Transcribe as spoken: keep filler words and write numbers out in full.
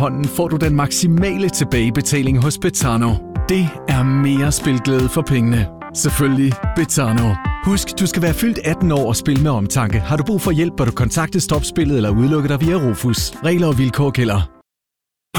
hånden får du den maksimale tilbagebetaling hos Betano. Det er mere spilglæde for pengene. Selvfølgelig Betano. Husk, du skal være fyldt atten år og spille med omtanke. Har du brug for hjælp, bør du kontakte Stop Spillet eller udelukke dig via Rofus. Regler og vilkår gælder.